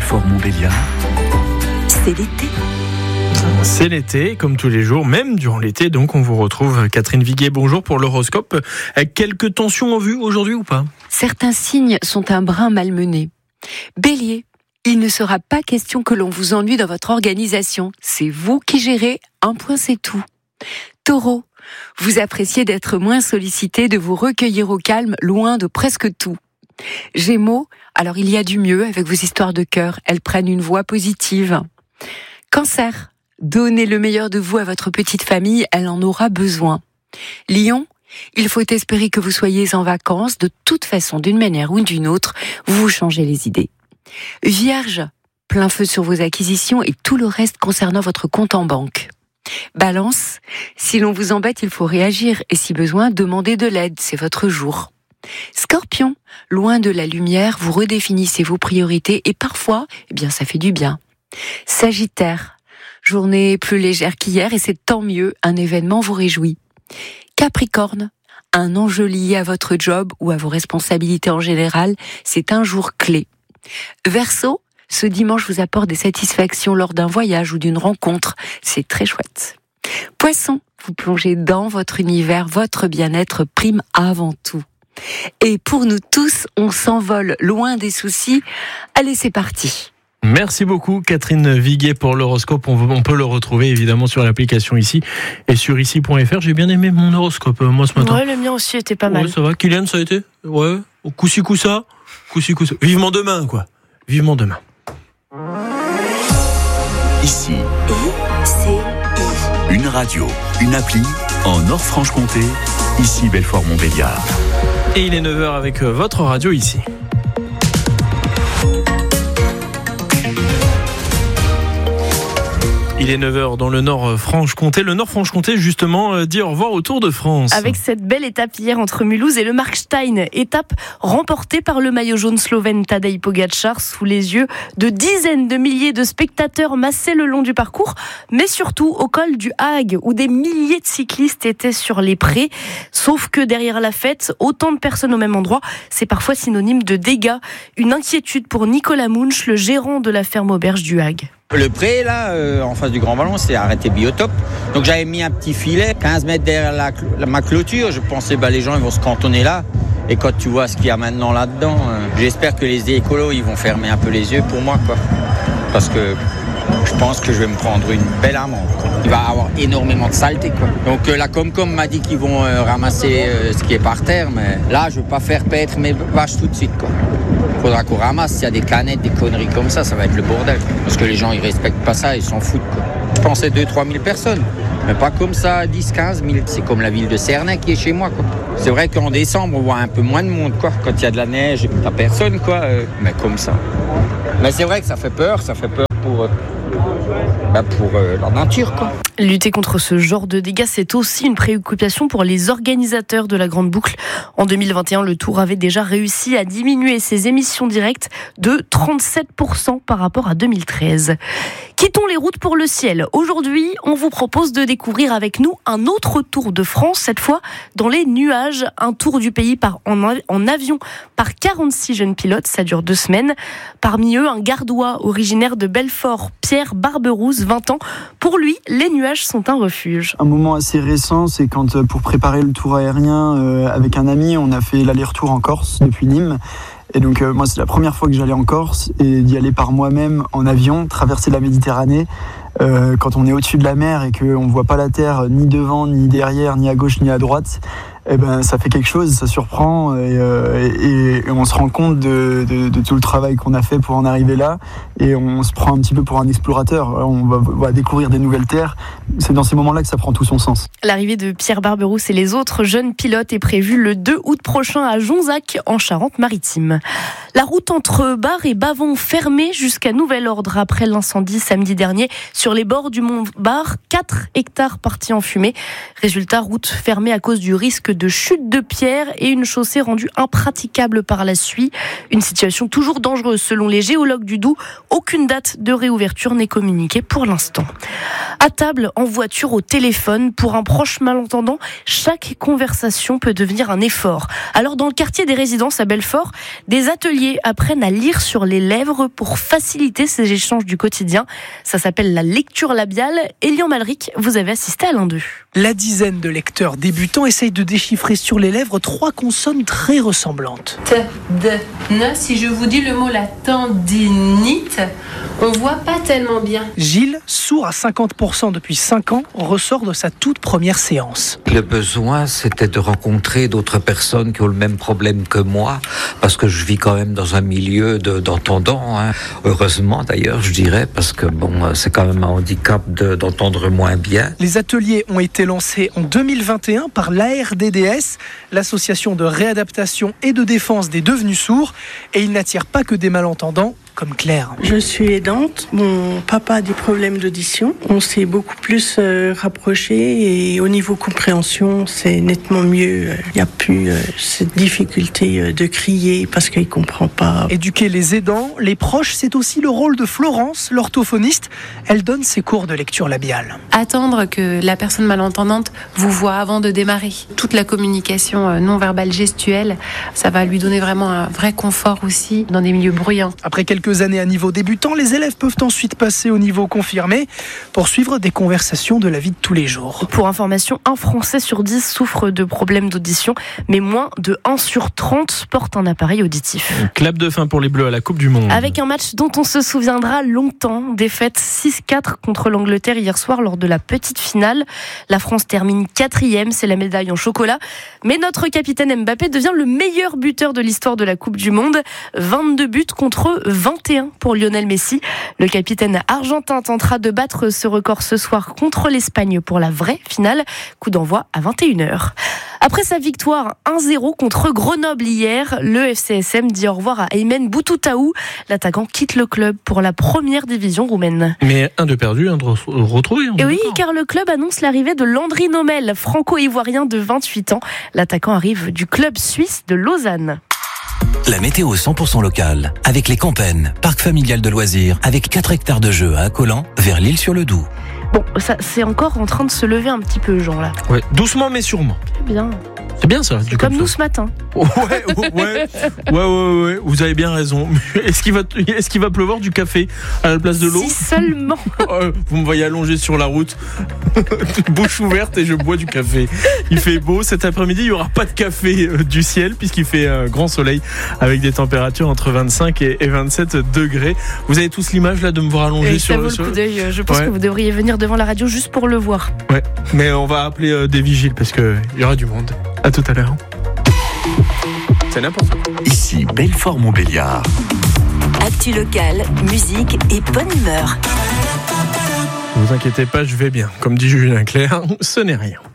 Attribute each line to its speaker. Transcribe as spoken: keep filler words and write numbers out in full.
Speaker 1: Belfort-Montbéliard, c'est l'été.
Speaker 2: C'est l'été, comme tous les jours, même durant l'été, donc on vous retrouve. Catherine Viguier, bonjour pour l'horoscope. Quelques tensions en vue aujourd'hui ou pas ?
Speaker 3: Certains signes sont un brin malmenés. Bélier, il ne sera pas question que l'on vous ennuie dans votre organisation. C'est vous qui gérez, un point c'est tout. Taureau, vous appréciez d'être moins sollicité, de vous recueillir au calme, loin de presque tout. Gémeaux, alors il y a du mieux avec vos histoires de cœur, elles prennent une voix positive. Cancer, donnez le meilleur de vous à votre petite famille, elle en aura besoin. Lion, il faut espérer que vous soyez en vacances, de toute façon, d'une manière ou d'une autre, vous vous changez les idées. Vierge, plein feu sur vos acquisitions et tout le reste concernant votre compte en banque. Balance, si l'on vous embête, il faut réagir et si besoin, demandez de l'aide, c'est votre jour. Scorpion, loin de la lumière, vous redéfinissez vos priorités et parfois, eh bien, ça fait du bien. Sagittaire, journée plus légère qu'hier et c'est tant mieux, un événement vous réjouit. Capricorne, un enjeu lié à votre job ou à vos responsabilités en général, c'est un jour clé. Verseau, ce dimanche vous apporte des satisfactions lors d'un voyage ou d'une rencontre, c'est très chouette. Poisson, vous plongez dans votre univers, votre bien-être prime avant tout. Et pour nous tous, on s'envole loin des soucis. Allez, c'est parti.
Speaker 2: Merci beaucoup Catherine Viguier pour l'horoscope. On, on peut le retrouver évidemment sur l'application ici et sur ici point f r. J'ai bien aimé mon horoscope, moi, ce matin.
Speaker 4: Ouais, le mien aussi était pas mal.
Speaker 2: Ouais, ça va. Kylian, ça a été ? Ouais. Coup-ci, coup-ça. Coup-ci, coup-ça. Vivement demain, quoi. Vivement demain.
Speaker 1: Ici, I C I. Une radio, une appli en Nord-Franche-Comté. Ici Belfort-Montbéliard.
Speaker 2: Et il est neuf heures avec votre radio ici. Il est neuf heures dans le Nord-Franche-Comté. Le Nord-Franche-Comté, justement, euh, dit au revoir au Tour de France.
Speaker 4: Avec cette belle étape hier entre Mulhouse et le Markstein. Étape remportée par le maillot jaune slovène Tadej Pogačar sous les yeux de dizaines de milliers de spectateurs massés le long du parcours, mais surtout au col du Hague, où des milliers de cyclistes étaient sur les prés. Sauf que derrière la fête, autant de personnes au même endroit, c'est parfois synonyme de dégâts. Une inquiétude pour Nicolas Munch, le gérant de la ferme auberge du Hague.
Speaker 5: Le pré, là, euh, en face du Grand Ballon, c'est arrêté biotope. Donc j'avais mis un petit filet, quinze mètres derrière la, la, ma clôture. Je pensais, bah, les gens, ils vont se cantonner là. Et quand tu vois ce qu'il y a maintenant là-dedans, euh, j'espère que les écolos, ils vont fermer un peu les yeux pour moi, quoi. Parce que je pense que je vais me prendre une belle amende, quoi. Il va y avoir énormément de saleté, quoi. Donc euh, la Comcom m'a dit qu'ils vont euh, ramasser euh, ce qui est par terre, mais là, je ne veux pas faire paître mes vaches tout de suite, quoi. Il faudra qu'on ramasse. S'il y a des canettes, des conneries comme ça, ça va être le bordel. Parce que les gens, ils respectent pas ça, ils s'en foutent, quoi. Je pensais deux à trois mille personnes, mais pas comme ça, dix à quinze mille. C'est comme la ville de Cernay qui est chez moi, quoi. C'est vrai qu'en décembre, on voit un peu moins de monde, quoi. Quand il y a de la neige, t'as personne, quoi. Euh, mais comme ça. Mais c'est vrai que ça fait peur, ça fait peur pour... Euh, bah pour euh, la nature, quoi.
Speaker 4: Lutter contre ce genre de dégâts, c'est aussi une préoccupation pour les organisateurs de la Grande Boucle. En deux mille vingt et un, le Tour avait déjà réussi à diminuer ses émissions directes de trente-sept pour cent par rapport à deux mille treize. Quittons les routes pour le ciel. Aujourd'hui, on vous propose de découvrir avec nous un autre Tour de France, cette fois dans les nuages. Un tour du pays par, en, en avion par quarante-six jeunes pilotes, ça dure deux semaines. Parmi eux, un gardois originaire de Belfort, Pierre Barberousse, vingt ans. Pour lui, les nuages sont un refuge.
Speaker 6: Un moment assez récent, c'est quand, pour préparer le tour aérien, euh, avec un ami, on a fait l'aller-retour en Corse depuis Nîmes. Et donc euh, moi, c'est la première fois que j'allais en Corse, et d'y aller par moi-même en avion, traverser la Méditerranée, euh, quand on est au-dessus de la mer et qu'on ne voit pas la terre ni devant, ni derrière, ni à gauche, ni à droite, eh ben, ça fait quelque chose, ça surprend, et, euh, et, et on se rend compte de, de, de tout le travail qu'on a fait pour en arriver là, et on se prend un petit peu pour un explorateur. On va, va découvrir des nouvelles terres. C'est dans ces moments-là que ça prend tout son sens.
Speaker 4: L'arrivée de Pierre Barberousse et les autres jeunes pilotes est prévue le deux août prochain à Jonzac, en Charente-Maritime. La route entre Bar et Bavon fermée jusqu'à nouvel ordre après l'incendie samedi dernier sur les bords du mont Bar. quatre hectares partis en fumée. Résultat, route fermée à cause du risque risque de chute de pierre et une chaussée rendue impraticable par la suie. Une situation toujours dangereuse selon les géologues du Doubs. Aucune date de réouverture n'est communiquée pour l'instant. À table, en voiture, au téléphone, pour un proche malentendant, chaque conversation peut devenir un effort. Alors dans le quartier des résidences à Belfort, des ateliers apprennent à lire sur les lèvres pour faciliter ces échanges du quotidien. Ça s'appelle la lecture labiale. Elian Malric, vous avez assisté à l'un d'eux.
Speaker 7: La dizaine de lecteurs débutants essayent de déchiffrer sur les lèvres trois consonnes très ressemblantes.
Speaker 8: T, D, N. Si je vous dis le mot la tendinite, on voit pas tellement bien.
Speaker 7: Gilles, sourd à cinquante pour cent depuis cinq ans, ressort de sa toute première séance.
Speaker 9: Le besoin, c'était de rencontrer d'autres personnes qui ont le même problème que moi, parce que je vis quand même dans un milieu de, d'entendants. Hein. Heureusement d'ailleurs, je dirais, parce que bon, c'est quand même un handicap de, d'entendre moins bien.
Speaker 7: Les ateliers ont été lancés en deux mille vingt et un par l'A R D D S, l'association de réadaptation et de défense des devenus sourds, et ils n'attirent pas que des malentendants comme Claire.
Speaker 10: Je suis aidante, mon papa a des problèmes d'audition, on s'est beaucoup plus euh, rapprochés et au niveau compréhension c'est nettement mieux, il n'y a plus euh, cette difficulté euh, de crier parce qu'il ne comprend pas.
Speaker 7: Éduquer les aidants, les proches, c'est aussi le rôle de Florence, l'orthophoniste. Elle donne ses cours de lecture labiale.
Speaker 8: Attendre que la personne malentendante vous voit avant de démarrer. Toute la communication non verbale gestuelle, ça va lui donner vraiment un vrai confort aussi dans des milieux bruyants.
Speaker 7: Après quelques années à niveau débutant, les élèves peuvent ensuite passer au niveau confirmé pour suivre des conversations de la vie de tous les jours.
Speaker 4: Pour information, un Français sur dix souffre de problèmes d'audition, mais moins de un sur trente porte un appareil auditif.
Speaker 2: Un clap de fin pour les Bleus à la Coupe du Monde.
Speaker 4: Avec un match dont on se souviendra longtemps, défaite six quatre contre l'Angleterre hier soir lors de la petite finale. La France termine quatrième, c'est la médaille en chocolat. Mais notre capitaine Mbappé devient le meilleur buteur de l'histoire de la Coupe du Monde. vingt-deux buts contre vingt et un pour Lionel Messi. Le capitaine argentin tentera de battre ce record ce soir contre l'Espagne pour la vraie finale. Coup d'envoi à vingt et une heures. Après sa victoire un zéro contre Grenoble hier, le F C S M dit au revoir à Aymen Boutoutaou. L'attaquant quitte le club pour la première division roumaine.
Speaker 2: Mais un de perdu, un de retrouvé.
Speaker 4: Et oui, car le club annonce l'arrivée de Landry Nomel, franco-ivoirien de vingt-huit ans. L'attaquant arrive du club suisse de Lausanne.
Speaker 11: La météo cent pour cent locale, avec les Campennes, parc familial de loisirs, avec quatre hectares de jeux à Accolan, vers l'Île-sur-le-Doubs.
Speaker 4: Bon, ça, c'est encore en train de se lever un petit peu, Jean, là.
Speaker 2: Ouais, doucement mais sûrement.
Speaker 4: C'est bien.
Speaker 2: C'est bien ça.
Speaker 4: C'est comme nous ce matin.
Speaker 2: Ouais, ouais, ouais, ouais, ouais, ouais, vous avez bien raison. Est-ce qu'il va, est-ce qu'il va pleuvoir du café à la place de l'eau?
Speaker 4: Si seulement.
Speaker 2: Vous me voyez allongé sur la route, bouche ouverte et je bois du café. Il fait beau cet après-midi. Il y aura pas de café du ciel puisqu'il fait un grand soleil avec des températures entre vingt-cinq et vingt-sept degrés. Vous avez tous l'image là de me voir allongé
Speaker 4: et
Speaker 2: sur
Speaker 4: ça vaut
Speaker 2: le
Speaker 4: le
Speaker 2: sol.
Speaker 4: coup d'œil. Je pense
Speaker 2: ouais.
Speaker 4: que vous devriez venir devant la radio juste pour le voir.
Speaker 2: Ouais, mais on va appeler euh, des vigiles parce que il y aura du monde. À tout à l'heure. C'est n'importe quoi.
Speaker 1: Ici Belfort-Montbéliard.
Speaker 12: Actu locale, musique et bonne humeur.
Speaker 2: Ne vous inquiétez pas, je vais bien. Comme dit Julien Clerc, ce n'est rien.